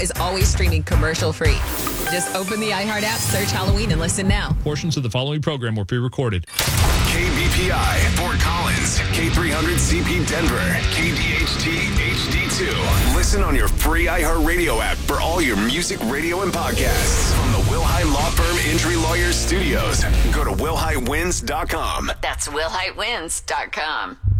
is always streaming commercial-free. Just open the iHeart app, search Halloween, and listen now. Portions of the following program were pre-recorded. KBPI, Fort Collins, K300CP Denver, KDHT HD2. Listen on your free iHeartRadio app for all your music, radio, and podcasts. From the Wilhite Law Firm Injury Lawyers Studios, go to wilhitewins.com. That's wilhitewins.com.